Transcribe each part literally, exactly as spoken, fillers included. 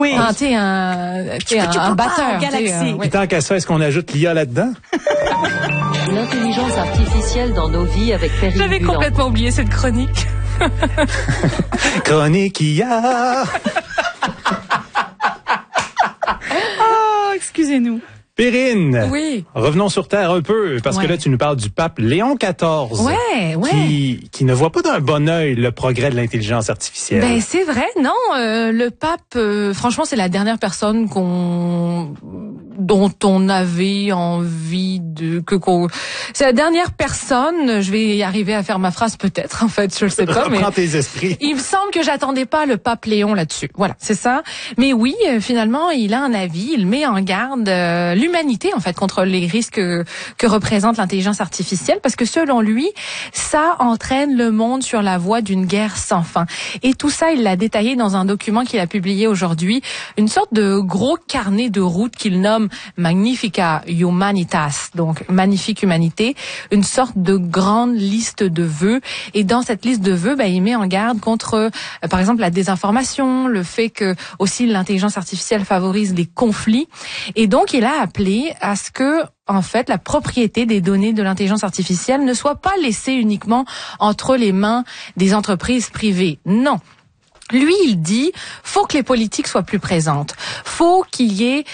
Oui. Ah, t'es un, t'es un, un batteur. Galaxy. Euh, Et tant qu'à ça, est-ce qu'on ajoute l'I A là-dedans? L'intelligence artificielle dans nos vies avec Perry J'avais Bulan. complètement oublié cette chronique. Chronique I A. Oh, excusez-nous. Perrine, Oui. revenons sur Terre un peu, parce Ouais. que là, tu nous parles du pape Léon quatorze. Ouais, ouais. Qui, qui ne voit pas d'un bon œil le progrès de l'intelligence artificielle. Ben c'est vrai, non. Euh, le pape, euh, franchement, c'est la dernière personne qu'on, dont on avait envie de que qu'on. C'est la dernière personne. Je vais y arriver à faire ma phrase peut-être. En fait, je le sais pas, mais. Reprends tes esprits. Il me semble que j'attendais pas le pape Léon là-dessus. Voilà, c'est ça. Mais oui, euh, finalement, il a un avis. Il met en garde euh, l'humanité en fait contre les risques que, que représente l'intelligence artificielle, parce que selon lui, ça entraîne le monde sur la voie d'une guerre sans fin. Et tout ça, il l'a détaillé dans un document qu'il a publié aujourd'hui, une sorte de gros carnet de route qu'il nomme Magnifica Humanitas, donc magnifique humanité, une sorte de grande liste de vœux. Et dans cette liste de vœux, ben, il met en garde contre, euh, par exemple, la désinformation, le fait que aussi l'intelligence artificielle favorise les conflits. Et donc, il a appelé à ce que, en fait, la propriété des données de l'intelligence artificielle ne soit pas laissée uniquement entre les mains des entreprises privées. Non. Lui, il dit, faut que les politiques soient plus présentes. Faut qu'il y ait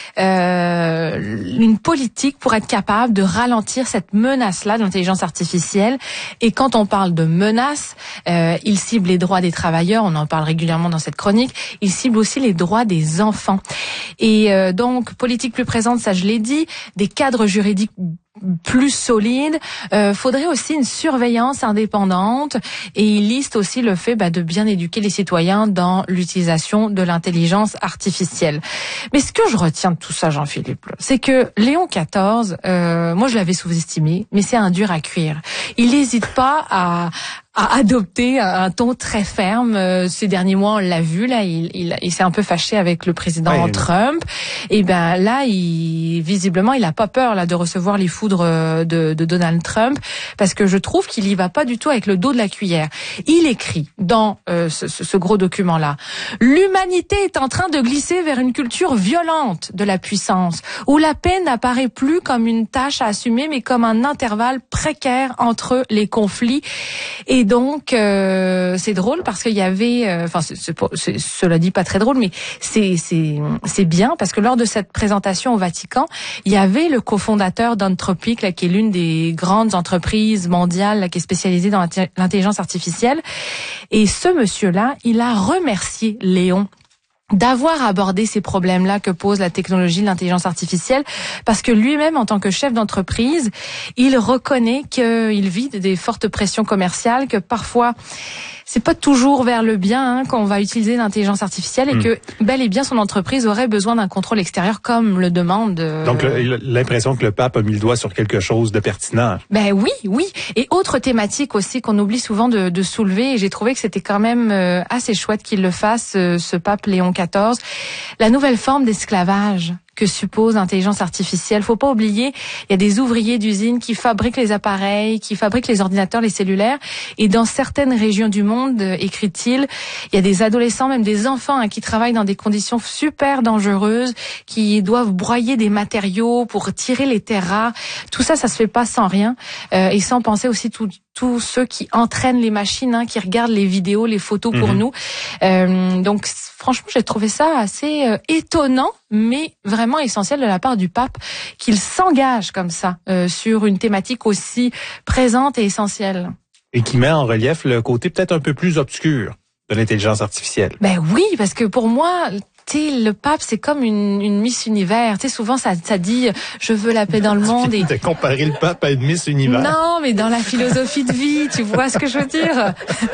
euh, une politique pour être capable de ralentir cette menace-là de l'intelligence artificielle. Et quand on parle de menace, euh, il cible les droits des travailleurs. On en parle régulièrement dans cette chronique. Il cible aussi les droits des enfants. Et euh, donc, politique plus présente, ça je l'ai dit. Des cadres juridiques plus solide. Euh, faudrait aussi une surveillance indépendante, et il liste aussi le fait bah, de bien éduquer les citoyens dans l'utilisation de l'intelligence artificielle. Mais ce que je retiens de tout ça, Jean-Philippe, c'est que Léon quatorze, euh, moi je l'avais sous-estimé, mais c'est un dur à cuire. Il n'hésite pas à a adopté un ton très ferme. Euh, ces derniers mois, on l'a vu, là, il, il, il s'est un peu fâché avec le président ouais, Trump. Et ben là, il, visiblement, il a pas peur là de recevoir les foudres de, de Donald Trump, parce que je trouve qu'il y va pas du tout avec le dos de la cuillère. Il écrit dans euh, ce, ce gros document-là: l'humanité est en train de glisser vers une culture violente de la puissance, où la paix n'apparaît plus comme une tâche à assumer, mais comme un intervalle précaire entre les conflits. Et donc, euh, c'est drôle parce qu'il y avait, enfin, euh, c'est, c'est, cela dit pas très drôle, mais c'est, c'est, c'est bien parce que lors de cette présentation au Vatican, il y avait le cofondateur d'Anthropic, là, qui est l'une des grandes entreprises mondiales, là, qui est spécialisée dans l'intelligence artificielle. Et ce monsieur-là, il a remercié Léon d'avoir abordé ces problèmes-là que pose la technologie de l'intelligence artificielle, parce que lui-même, en tant que chef d'entreprise, il reconnaît qu'il vit des fortes pressions commerciales, que parfois c'est pas toujours vers le bien hein, qu'on va utiliser l'intelligence artificielle, et mmh. que bel et bien son entreprise aurait besoin d'un contrôle extérieur, comme le demande. Euh... Donc le, l'impression que le pape a mis le doigt sur quelque chose de pertinent. Ben oui, oui. Et autre thématique aussi qu'on oublie souvent de, de soulever, et j'ai trouvé que c'était quand même euh, assez chouette qu'il le fasse, euh, ce pape Léon quatorze, la nouvelle forme d'esclavage que suppose l'intelligence artificielle. Faut pas oublier, il y a des ouvriers d'usines qui fabriquent les appareils, qui fabriquent les ordinateurs, les cellulaires, et dans certaines régions du monde, écrit-il, il y a des adolescents, même des enfants, hein, qui travaillent dans des conditions super dangereuses, qui doivent broyer des matériaux pour tirer les terres rares. Tout ça, ça se fait pas sans rien, euh, et sans penser aussi tout tous ceux qui entraînent les machines, hein, qui regardent les vidéos, les photos pour mmh. nous. Euh, donc, franchement, j'ai trouvé ça assez euh, étonnant, mais vraiment essentiel de la part du pape, qu'il s'engage comme ça euh, sur une thématique aussi présente et essentielle. Et qui met en relief le côté peut-être un peu plus obscur de l'intelligence artificielle. Ben oui, parce que pour moi, tu sais, le pape, c'est comme une, une Miss Univers. Tu sais, souvent, ça, ça dit « je veux la paix dans le monde ». Et... de comparer le pape à une Miss Univers. Non, mais dans la philosophie de vie, tu vois ce que je veux dire.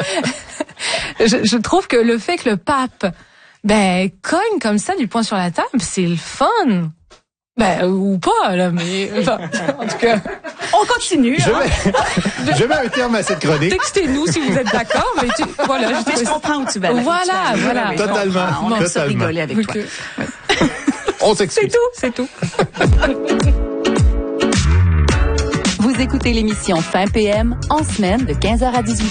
je, je trouve que le fait que le pape ben cogne comme ça du poing sur la table, c'est le fun. Ben, ou pas, là, mais, enfin, en tout cas. On continue, je, hein? mets, je mets un terme à cette chronique. Textez-nous si vous êtes d'accord, mais tu, voilà. Je, mais je comprends où tu vas. Voilà, tu vas voilà. Oui, totalement. On totalement. aime ça rigoler avec okay. toi. Ouais. On s'excuse. C'est tout, c'est tout. Vous écoutez l'émission Fin P M en semaine de quinze heures à dix-huit heures.